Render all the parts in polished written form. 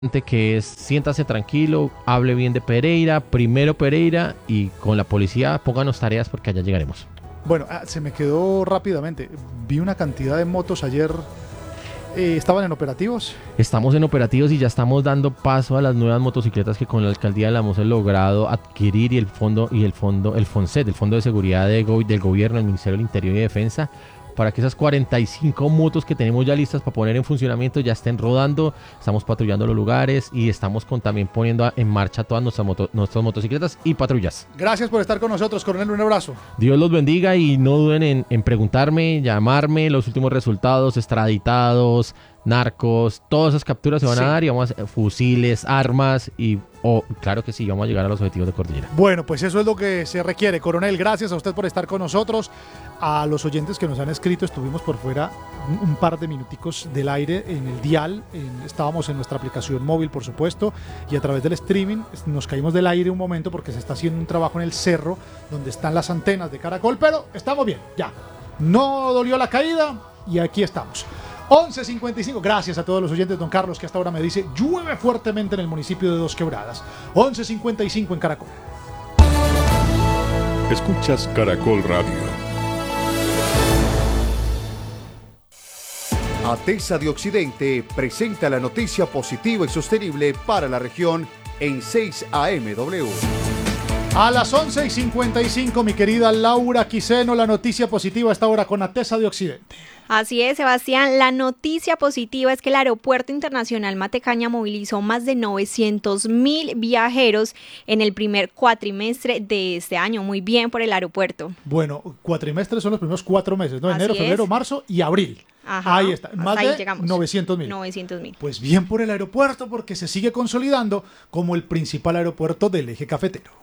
que es siéntase tranquilo, hable bien de Pereira, primero Pereira, y con la policía pónganos tareas porque allá llegaremos. Bueno, se me quedó rápidamente. Vi una cantidad de motos ayer. ¿Estaban en operativos? Estamos en operativos y ya estamos dando paso a las nuevas motocicletas que con la alcaldía hemos logrado adquirir, y el FONSET, el Fondo de Seguridad del Gobierno, el Ministerio del Interior y Defensa, para que esas 45 motos que tenemos ya listas para poner en funcionamiento ya estén rodando. Estamos patrullando los lugares y estamos también poniendo en marcha todas nuestras motocicletas y patrullas. Gracias por estar con nosotros, coronel, un abrazo. Dios los bendiga y no duden en preguntarme, llamarme, los últimos resultados, extraditados, narcos, todas esas capturas se van a dar, y vamos a fusiles, armas y claro que sí, vamos a llegar a los objetivos de Cordillera. Bueno, pues eso es lo que se requiere, coronel. Gracias a usted por estar con nosotros. A los oyentes que nos han escrito, estuvimos por fuera un par de minuticos del aire en el dial, estábamos en nuestra aplicación móvil, por supuesto, y a través del streaming nos caímos del aire un momento porque se está haciendo un trabajo en el cerro donde están las antenas de Caracol, pero estamos bien, ya. No dolió la caída y aquí estamos. 11:55, gracias a todos los oyentes. Don Carlos, que hasta ahora me dice, llueve fuertemente en el municipio de Dos Quebradas. 11:55 en Caracol. Escuchas Caracol Radio. ATESA de Occidente presenta la noticia positiva y sostenible para la región en 6 AMW. A las 11:55, mi querida Laura Quiseno, la noticia positiva a esta hora con ATESA de Occidente. Así es, Sebastián. La noticia positiva es que el Aeropuerto Internacional Matecaña movilizó más de 900.000 viajeros en el primer cuatrimestre de este año. Muy bien por el aeropuerto. Bueno, cuatrimestres son los primeros 4 meses, ¿no? Así Enero, es. febrero, marzo y abril. Ajá, ahí está, más ahí de llegamos. 900.000. 900.000. Pues bien por el aeropuerto, porque se sigue consolidando como el principal aeropuerto del eje cafetero.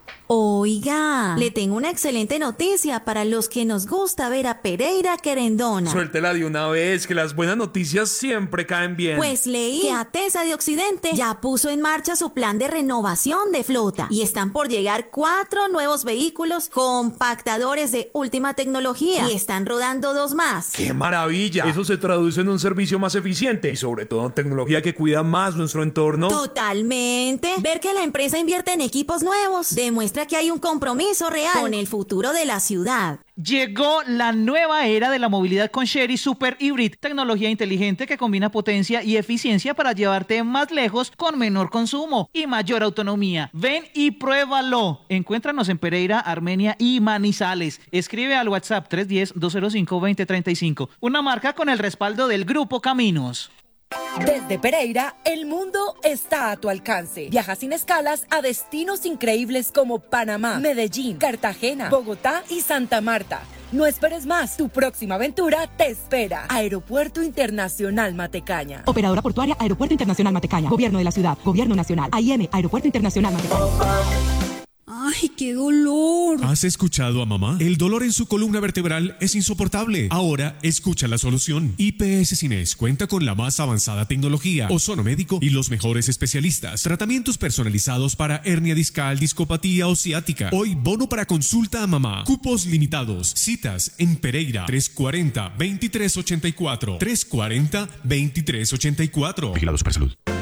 Oiga, le tengo una excelente noticia para los que nos gusta ver a Pereira Querendona. Suéltela de una vez, que las buenas noticias siempre caen bien. Pues leí que ATESA de Occidente ya puso en marcha su plan de renovación de flota y están por llegar 4 nuevos vehículos compactadores de última tecnología y están rodando 2 más. ¡Qué maravilla! Eso se traduce en un servicio más eficiente y sobre todo en tecnología que cuida más nuestro entorno. Totalmente. Ver que la empresa invierte en equipos nuevos demuestra que hay un compromiso real con el futuro de la ciudad. Llegó la nueva era de la movilidad con Sherry Super Hybrid, tecnología inteligente que combina potencia y eficiencia para llevarte más lejos con menor consumo y mayor autonomía. Ven y pruébalo. Encuéntranos en Pereira, Armenia y Manizales. Escribe al WhatsApp 310-205-2035. Una marca con el respaldo del Grupo Caminos. Desde Pereira, el mundo está a tu alcance. Viaja sin escalas a destinos increíbles como Panamá, Medellín, Cartagena, Bogotá y Santa Marta. No esperes más, tu próxima aventura te espera. Aeropuerto Internacional Matecaña. Operadora portuaria Aeropuerto Internacional Matecaña. Gobierno de la ciudad, Gobierno Nacional. AIM, Aeropuerto Internacional Matecaña. ¡Ay, qué dolor! ¿Has escuchado a mamá? El dolor en su columna vertebral es insoportable. Ahora escucha la solución. IPS Cines cuenta con la más avanzada tecnología, ozono médico y los mejores especialistas. Tratamientos personalizados para hernia discal, discopatía o ciática. Hoy bono para consulta a mamá. Cupos limitados. Citas en Pereira 340-2384. 340-2384. Vigilado Supersalud.